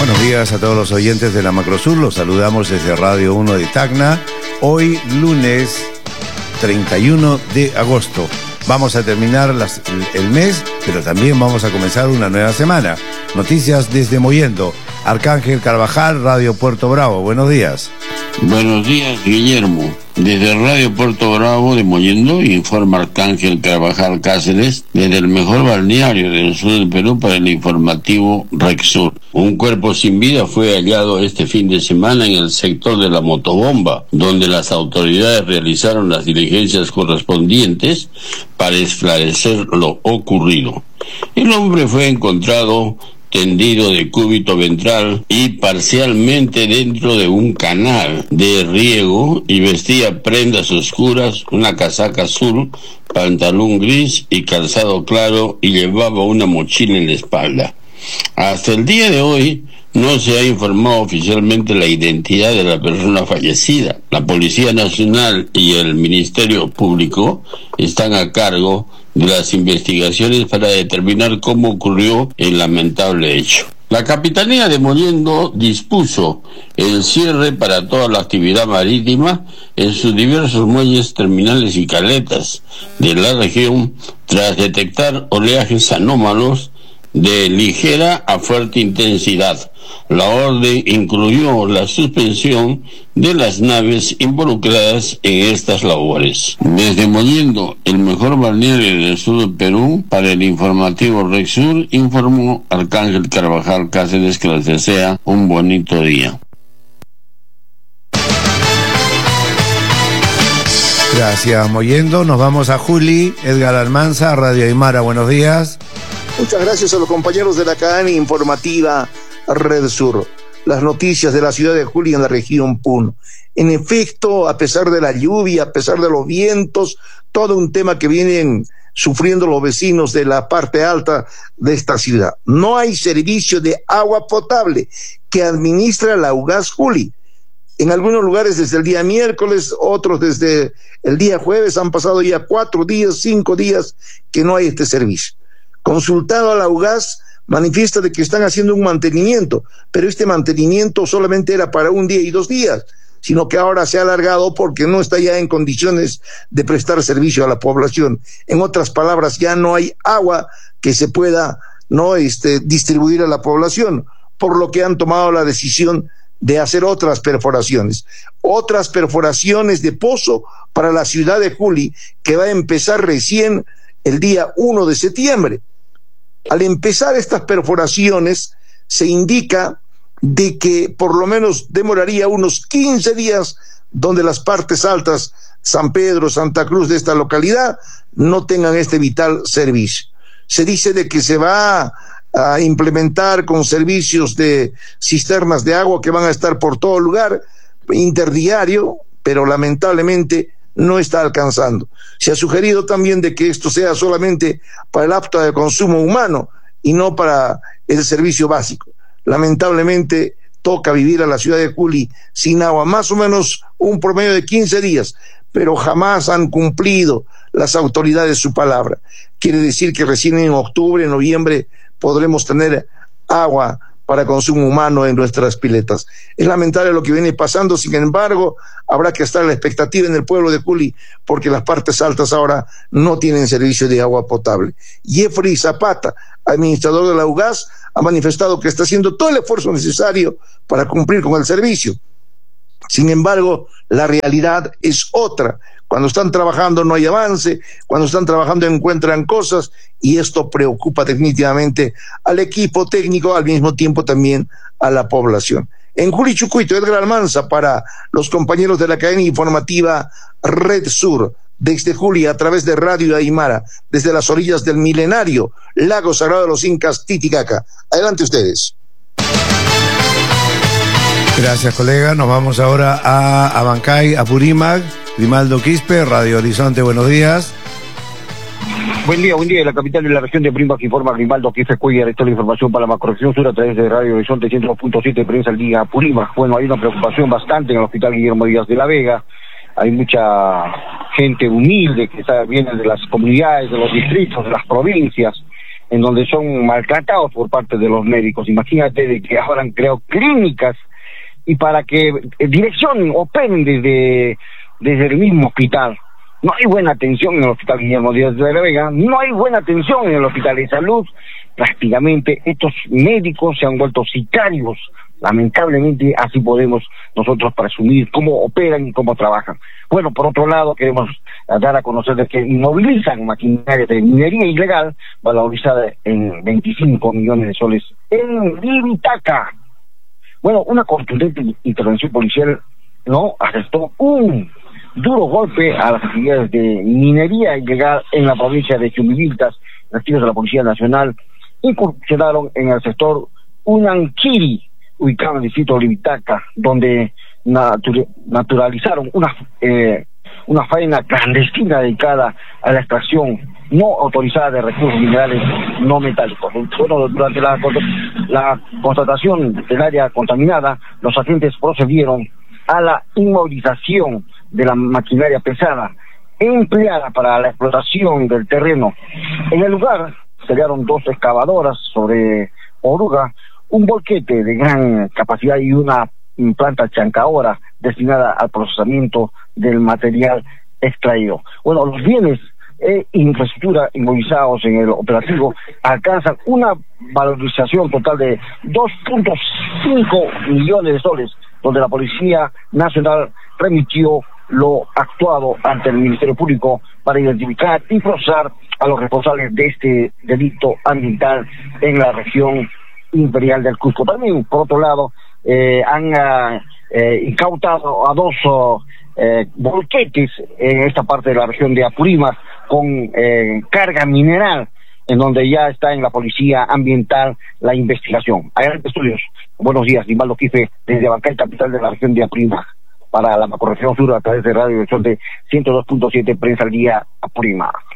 Buenos días a todos los oyentes de la Macrosur, los saludamos desde Radio 1 de Tacna. Hoy, lunes 31 de agosto. Vamos a terminar el mes, pero también vamos a comenzar una nueva semana. Noticias desde Mollendo. Arcángel Carvajal, Radio Puerto Bravo. Buenos días. Buenos días, Guillermo. Desde Radio Puerto Bravo de Mollendo informa Arcángel Carvajal Cáceres desde el mejor balneario del sur del Perú para el informativo Rexur. Un cuerpo sin vida fue hallado este fin de semana en el sector de la Motobomba, donde las autoridades realizaron las diligencias correspondientes para esclarecer lo ocurrido. El hombre fue encontrado tendido de cúbito ventral y parcialmente dentro de un canal de riego y vestía prendas oscuras, una casaca azul, pantalón gris y calzado claro, y llevaba una mochila en la espalda. Hasta el día de hoy no se ha informado oficialmente la identidad de la persona fallecida. La Policía Nacional y el Ministerio Público están a cargo de las investigaciones para determinar cómo ocurrió el lamentable hecho. La Capitanía de Mollendo dispuso el cierre para toda la actividad marítima en sus diversos muelles, terminales y caletas de la región tras detectar oleajes anómalos de ligera a fuerte intensidad. La orden incluyó la suspensión de las naves involucradas en estas labores. Desde Mollendo, el mejor balneario del sur del Perú, para el informativo Rexur, informó Arcángel Carvajal Cáceres, que les desea un bonito día. Gracias, Mollendo. Nos vamos a Juli. Edgar Almanza, Radio Aymara. Buenos días. Muchas gracias a los compañeros de la cadena informativa Red Sur. Las noticias de la ciudad de Juli en la región Puno. En efecto, a pesar de la lluvia, a pesar de los vientos, todo un tema que vienen sufriendo los vecinos de la parte alta de esta ciudad. No hay servicio de agua potable que administra la UGAS Juli. En algunos lugares desde el día miércoles, otros desde el día jueves, han pasado ya 4 días, 5 días que no hay este servicio. Consultado a la UGAS, manifiesta de que están haciendo un mantenimiento, pero este mantenimiento solamente era para 1 día y 2 días, sino que ahora se ha alargado porque no está ya en condiciones de prestar servicio a la población. En otras palabras, ya no hay agua que se pueda distribuir a la población, por lo que han tomado la decisión de hacer otras perforaciones de pozo para la ciudad de Juli, que va a empezar recién el día 1 de septiembre. Al empezar estas perforaciones, se indica de que por lo menos demoraría unos 15 días donde las partes altas, San Pedro, Santa Cruz de esta localidad, no tengan este vital servicio. Se dice de que se va a implementar con servicios de cisternas de agua que van a estar por todo lugar, interdiario, pero lamentablemente no está alcanzando. Se ha sugerido también de que esto sea solamente para el apto de consumo humano y no para el servicio básico. Lamentablemente toca vivir a la ciudad de Juli sin agua, más o menos un promedio de 15 días, pero jamás han cumplido las autoridades su palabra. Quiere decir que recién en octubre, noviembre, podremos tener agua para consumo humano en nuestras piletas. Es lamentable lo que viene pasando, sin embargo, habrá que estar a la expectativa en el pueblo de Juli, porque las partes altas ahora no tienen servicio de agua potable. Jeffrey Zapata, administrador de la UGAS, ha manifestado que está haciendo todo el esfuerzo necesario para cumplir con el servicio. Sin embargo, la realidad es otra. Cuando están trabajando no hay avance, cuando están trabajando encuentran cosas, y esto preocupa definitivamente al equipo técnico, al mismo tiempo también a la población. En Juli Chucuito, Edgar Almanza para los compañeros de la cadena informativa Red Sur, desde Juli a través de Radio Aymara, desde las orillas del milenario Lago Sagrado de los Incas, Titicaca. Adelante ustedes. Gracias, colega. Nos vamos ahora a Abancay, Apurímac. Grimaldo Quispe, Radio Horizonte, buenos días. Buen día, de la capital de la región de Apurímac, informa Grimaldo Quispe Cuellar. Esta es la información para la macroregión sur a través de Radio Horizonte 102.7 de Prensa al Día Apurímac. Bueno, hay una preocupación bastante en el Hospital Guillermo Díaz de la Vega. Hay mucha gente humilde que viene de las comunidades, de los distritos, de las provincias, en donde son maltratados por parte de los médicos. Imagínate de que ahora han creado clínicas y para que direccionen, operen desde el mismo hospital. No hay buena atención en el Hospital Guillermo Díaz de la Vega, no hay buena atención en el Hospital de Salud. Prácticamente estos médicos se han vuelto sicarios. Lamentablemente así podemos nosotros presumir cómo operan y cómo trabajan. Bueno, por otro lado, queremos dar a conocer de que inmovilizan maquinaria de minería ilegal valorizada en 25 millones de soles en Libitaca. Bueno, una contundente intervención policial arrestó un duro golpe a las actividades de minería ilegal en la provincia de Chumiviltas. Activos de la Policía Nacional incursionaron en el sector Unanquiri, ubicado en el distrito de Libitaca, donde naturalizaron una faena clandestina dedicada a la extracción no autorizada de recursos minerales no metálicos. Bueno, durante la constatación del área contaminada, los agentes procedieron a la inmovilización de la maquinaria pesada empleada para la explotación del terreno. En el lugar se hallaron 2 excavadoras sobre oruga, un volquete de gran capacidad y una planta chancadora destinada al procesamiento del material extraído. Bueno, los bienes e infraestructura inmovilizados en el operativo alcanzan una valorización total de 2.5 millones de soles, donde la Policía Nacional remitió lo actuado ante el Ministerio Público para identificar y procesar a los responsables de este delito ambiental en la región imperial del Cusco. También, por otro lado, han incautado a 2 volquetes en esta parte de la región de Apurímac con carga mineral, en donde ya está en la Policía Ambiental la investigación. Adelante, estudios. Buenos días, Dimaldo Quife, desde Abancay, capital de la región de Apurímac, para la macrorregión sur a través de Radio Horizonte 102.7 Prensa al Día Apurímac.